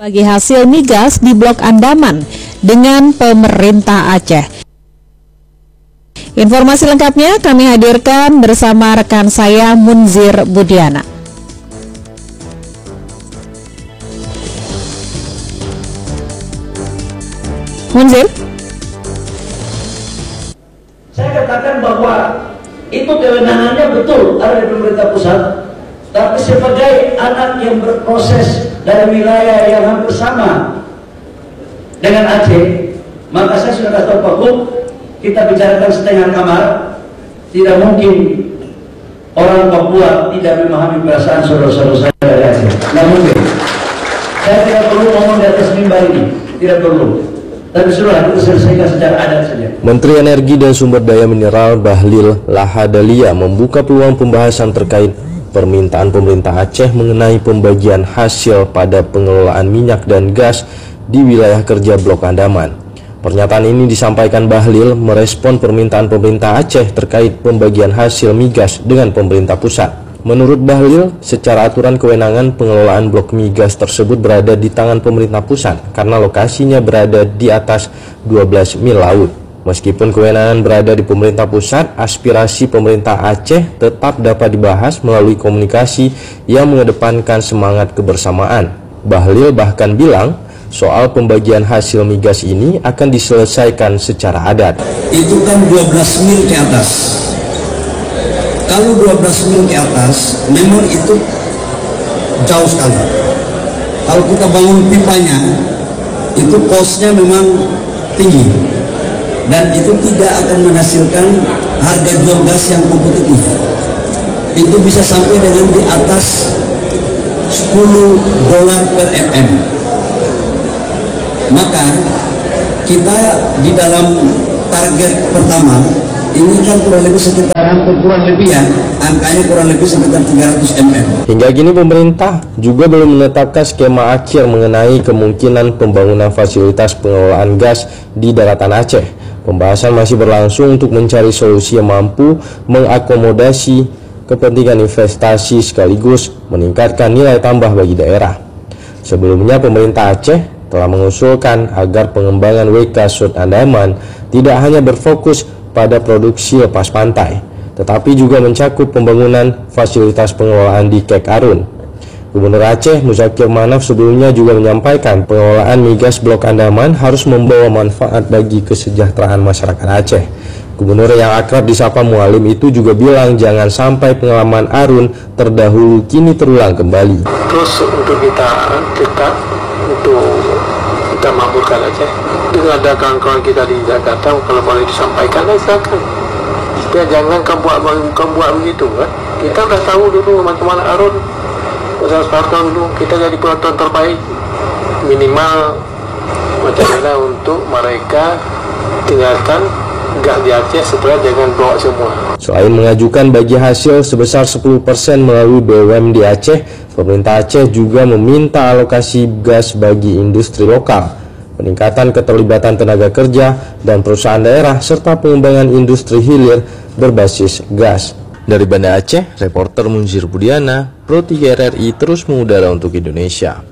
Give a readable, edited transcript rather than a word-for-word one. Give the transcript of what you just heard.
bagi hasil migas di Blok Andaman dengan pemerintah Aceh. Informasi lengkapnya kami hadirkan bersama rekan saya Munzir Budiana. Munzir? Saya katakan bahwa itu kewenangannya betul ada di pemerintah pusat, tapi sebagai anak yang berproses dari wilayah yang hampir sama dengan Aceh, maka saya sudah kata Pak Buk, kita bicarakan setengah kamar. Tidak mungkin orang Papua tidak memahami perasaan saudara-saudara saya dari Aceh. Tidak mungkin. Saya tidak perlu ngomong di atas mimbar ini, tidak perlu. Tapi sudah kita selesaikan secara adat saja. Menteri Energi dan Sumber Daya Mineral Bahlil Lahadalia membuka peluang pembahasan terkait permintaan pemerintah Aceh mengenai pembagian hasil pada pengelolaan minyak dan gas di wilayah kerja Blok Andaman. Pernyataan ini disampaikan Bahlil merespon permintaan pemerintah Aceh terkait pembagian hasil migas dengan pemerintah pusat. Menurut Bahlil, secara aturan kewenangan pengelolaan blok migas tersebut berada di tangan pemerintah pusat karena lokasinya berada di atas 12 mil laut. Meskipun kewenangan berada di pemerintah pusat, aspirasi pemerintah Aceh tetap dapat dibahas melalui komunikasi yang mengedepankan semangat kebersamaan. Bahlil bahkan bilang, soal pembagian hasil migas ini akan diselesaikan secara adat. Itu kan 12 mil ke atas. Kalau 12 mil ke atas, memang itu jauh sekali. Kalau kita bangun pipanya, itu kosnya memang tinggi. Dan itu tidak akan menghasilkan harga jual gas yang kompetitif. Itu bisa sampai dengan di atas $10 per mm. Maka kita di dalam target pertama ini kan kurang lebih sekitar angkanya kurang lebih sekitar 300 mm. Hingga kini pemerintah juga belum menetapkan skema akhir mengenai kemungkinan pembangunan fasilitas pengelolaan gas di daratan Aceh. Pembahasan masih berlangsung untuk mencari solusi yang mampu mengakomodasi kepentingan investasi sekaligus meningkatkan nilai tambah bagi daerah. Sebelumnya pemerintah Aceh telah mengusulkan agar pengembangan WK Sud Andaman tidak hanya berfokus pada produksi lepas pantai, tetapi juga mencakup pembangunan fasilitas pengelolaan di Kek Arun. Gubernur Aceh Muzakir Manaf sebelumnya juga menyampaikan pengelolaan migas Blok Andaman harus membawa manfaat bagi kesejahteraan masyarakat Aceh. Gubernur yang akrab disapa Mualim itu juga bilang jangan sampai pengalaman Arun terdahulu kini terulang kembali. Terus untuk kita mampukan Aceh dengan ada kawan-kawan kita di Jakarta, kalau boleh disampaikan silakan. Ya jangan kau buat begitu kan. Kita udah tahu dulu macam mana Arun. Usah sekarang dulu kita jadi penonton terbaik. Minimal macam mana untuk mereka tinggalkan gas di Aceh supaya jangan bawa semua. Selain mengajukan bagi hasil sebesar 10% melalui BUMN di Aceh, pemerintah Aceh juga meminta alokasi gas bagi industri lokal, peningkatan keterlibatan tenaga kerja dan perusahaan daerah, serta pengembangan industri hilir berbasis gas. Dari Banda Aceh, reporter Munzir Budiana, Pro 3 RRI terus mengudara untuk Indonesia.